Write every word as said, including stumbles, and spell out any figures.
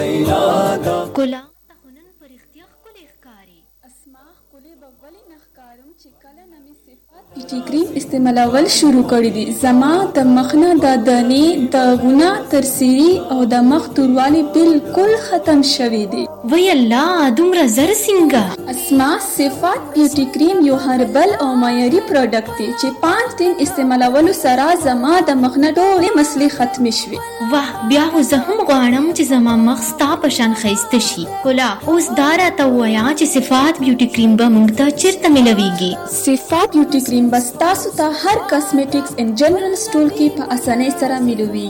لیلا دا ګلاب ته هنن پر اختیا ښکلی ښکاري. اسما ښکلې به ولې نه ښکارم چې کله نه مې صفات پیټي کریم استعمالول شروع کړي دي. زما د مخ نه د دانې داغونه ترسیري او د مخ توروالی بالکل ختم شوي دي. وی الله دومره زر څنګه؟ اسما صفات بیوټي کریم یو هربل او معیاري پروډکټ دی چې پانچ دن استعمالولو سره زما د مخ نه ټولې مسلې ختمې شوې. واه بیا خو زه هم غواړم چې زما مخ ستا په شان ښایسته شي. ګلا اوس دا راته ووایه چې صفات بیوټي کریم به موږ ته چیرته میلویږي؟ صفات بیوټي کریم به ستاسو ته هر کاسمیټکس ان جنرال سټور کې په اسانۍ سره میلوي.